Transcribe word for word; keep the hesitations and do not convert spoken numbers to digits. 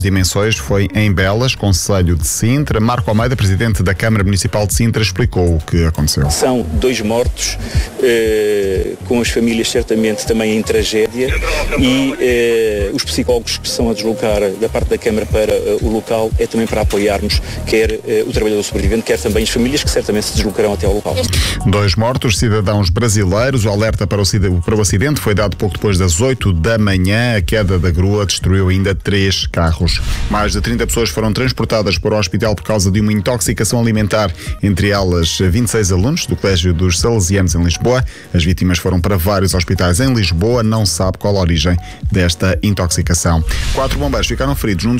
Dimensões foi em Belas, concelho de Sintra. Marco Almeida, presidente da Câmara Municipal de Sintra, explicou o que aconteceu. São dois mortos, eh, com as famílias certamente também em tragédia, e eh, os psicólogos que estão a deslocar da parte da Câmara para eh, o local é também para apoiarmos quer eh, o trabalhador sobrevivente, quer também as famílias que certamente se deslocarão até ao local. Dois mortos, cidadãos brasileiros. O alerta para o, para o acidente foi dado pouco depois das oito da manhã. A queda da grua destruiu ainda três carros. Mais de trinta pessoas foram transportadas para o hospital por causa de uma intoxicação alimentar, entre elas vinte e seis alunos do Colégio dos Salesianos em Lisboa. As vítimas foram para vários hospitais em Lisboa. Não se sabe qual a origem desta intoxicação. Quatro bombeiros ficaram feridos num